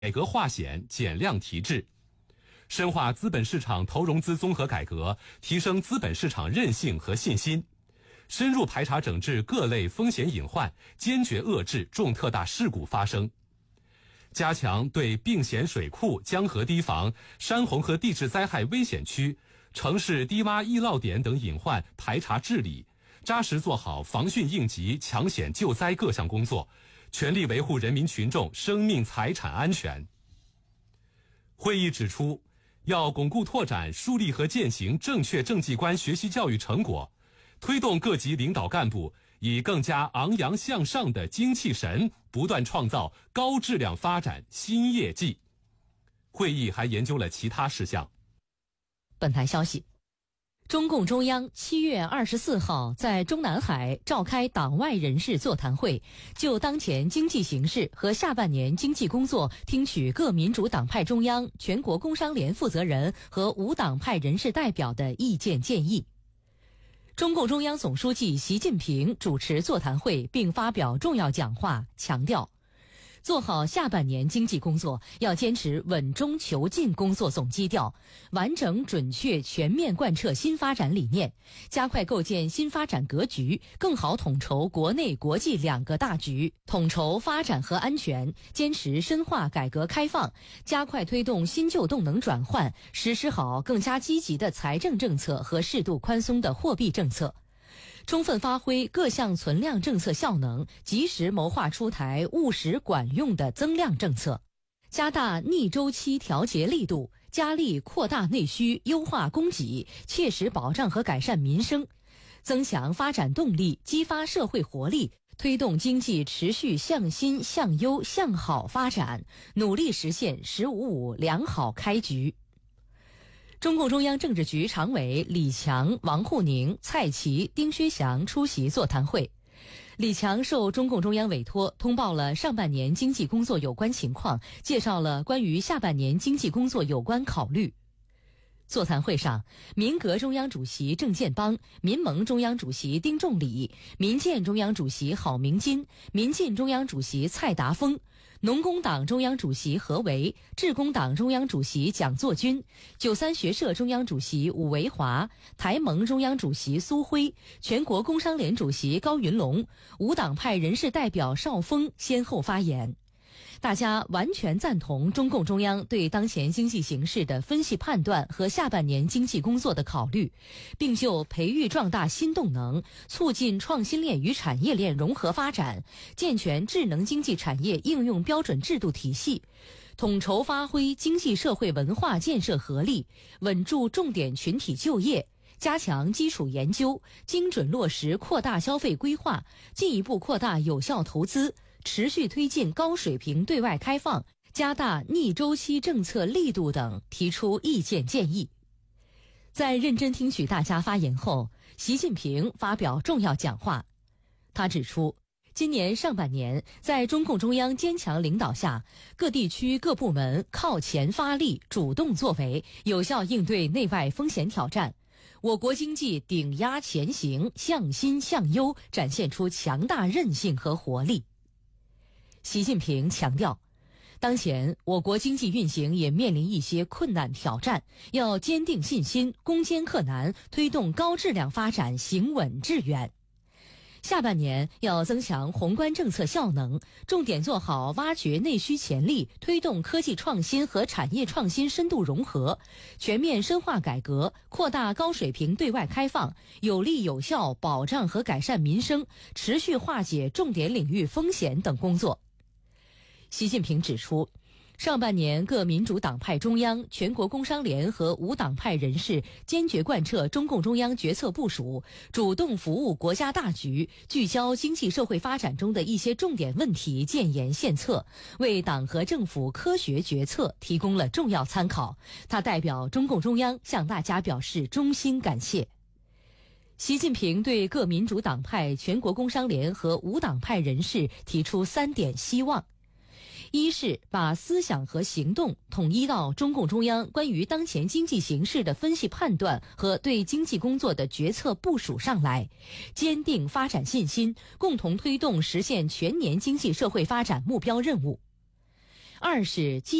革化险，减量提质，深化资本市场投融资综合改革，提升资本市场韧性和信心，深入排查整治各类风险隐患，坚决遏制重特大事故发生。加强对并咸水库、江河堤防、山洪和地质灾害危险区、城市低洼易涝点等隐患排查治理，扎实做好防汛应急、抢险救灾各项工作，全力维护人民群众生命财产安全。会议指出，要巩固拓展、树立和践行正确政绩观学习教育成果，推动各级领导干部以更加昂扬向上的精气神，不断创造高质量发展新业绩。会议还研究了其他事项。 本台消息，中共中央7月24号在中南海召开党外人士座谈会，就当前经济形势和下半年经济工作听取各民主党派中央、全国工商联负责人和无党派人士代表的意见建议。中共中央总书记习近平主持座谈会并发表重要讲话，强调做好下半年经济工作，要坚持稳中求进工作总基调，完整准确全面贯彻新发展理念，加快构建新发展格局，更好统筹国内国际两个大局，统筹发展和安全，坚持深化改革开放，加快推动新旧动能转换，实施好更加积极的财政政策和适度宽松的货币政策，充分发挥各项存量政策效能，及时谋划出台务实管用的增量政策，加大逆周期调节力度，加力扩大内需，优化供给，切实保障和改善民生，增强发展动力，激发社会活力，推动经济持续向新、向优、向好发展，努力实现“十五五”良好开局。中共中央政治局常委李强、王沪宁、蔡奇、丁薛祥出席座谈会。李强受中共中央委托，通报了上半年经济工作有关情况，介绍了关于下半年经济工作有关考虑。座谈会上，民革中央主席郑建邦、民盟中央主席丁仲礼、民建中央主席郝明金、民进中央主席蔡达峰、农工党中央主席何为、致公党中央主席蒋作军、93学社中央主席伍维华、台盟中央主席苏辉、全国工商联主席高云龙、无党派人士代表邵峰先后发言。大家完全赞同中共中央对当前经济形势的分析判断和下半年经济工作的考虑，并就培育壮大新动能，促进创新链与产业链融合发展，健全智能经济产业应用标准制度体系，统筹发挥经济社会文化建设合力，稳住重点群体就业，加强基础研究，精准落实扩大消费规划，进一步扩大有效投资，持续推进高水平对外开放，加大逆周期政策力度等提出意见建议。在认真听取大家发言后，习近平发表重要讲话。他指出，今年上半年，在中共中央坚强领导下，各地区各部门靠前发力，主动作为，有效应对内外风险挑战。我国经济顶压前行，向新向优，展现出强大韧性和活力。习近平强调，当前我国经济运行也面临一些困难挑战，要坚定信心，攻坚克难，推动高质量发展行稳致远。下半年要增强宏观政策效能，重点做好挖掘内需潜力，推动科技创新和产业创新深度融合，全面深化改革，扩大高水平对外开放，有力有效保障和改善民生，持续化解重点领域风险等工作。习近平指出，上半年各民主党派中央、全国工商联和无党派人士坚决贯彻中共中央决策部署，主动服务国家大局，聚焦经济社会发展中的一些重点问题，建言献策，为党和政府科学决策提供了重要参考。他代表中共中央向大家表示衷心感谢。习近平对各民主党派、全国工商联和无党派人士提出3点希望。一是把思想和行动统一到中共中央关于当前经济形势的分析判断和对经济工作的决策部署上来，坚定发展信心，共同推动实现全年经济社会发展目标任务。 二是